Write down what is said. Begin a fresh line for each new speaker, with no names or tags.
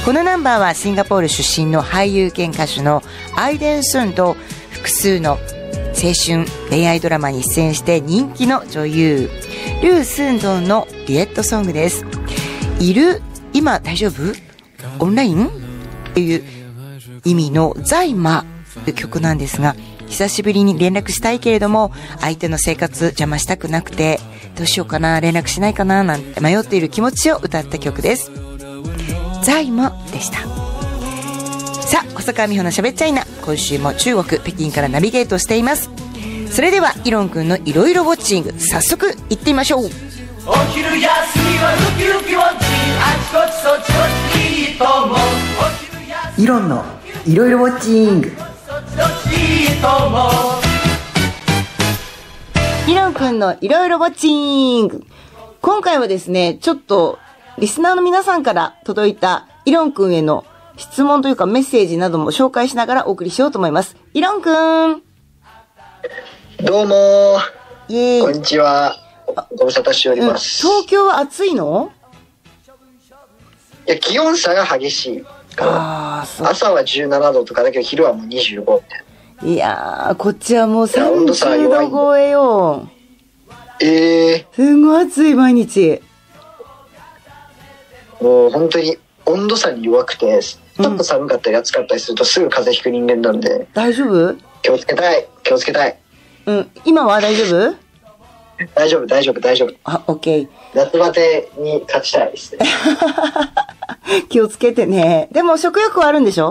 このナンバーはシンガポール出身の俳優兼歌手のアイデン・スンと複数の青春恋愛ドラマに出演して人気の女優リュウ・スンドンのデュエットソングです。今大丈夫オンラインっていう意味の在魔という曲なんですが、久しぶりに連絡したいけれども相手の生活邪魔したくなくてどうしようかな、連絡しないかななんて迷っている気持ちを歌った曲です。在魔でした。さあ、細川美穂のしゃべっちゃいな、今週も中国北京からナビゲートしています。それではイロンくんのいろいろウォッチング、早速行ってみましょう。お昼休みはウキウキウォッチング、あちこちそっちこちいいと思う。イロンのいろいろウォッチング、イロンくんのいろいろウォッチング。今回はですね、ちょっとリスナーの皆さんから届いたイロンくんへの質問というかメッセージなども紹介しながらお送りしようと思います。イロンくん、
どうもー、こんにちは。ご無沙汰しております。
東京は暑いの？
いや、気温差が激しいから、朝は17度とかだけど昼はもう25みたいな。
いやー、こっちはもう30度超えよ。すんごい暑い毎日。
もう本当に温度差に弱くて、ちょっと寒かったり暑かったりするとすぐ風邪ひく人間なんで。
大丈夫？
気をつけたい。
今は大丈夫？
大丈夫。
あ、オッケー。
夏バテに勝ちたいですね。
気をつけてね。でも食欲はあるんでしょ？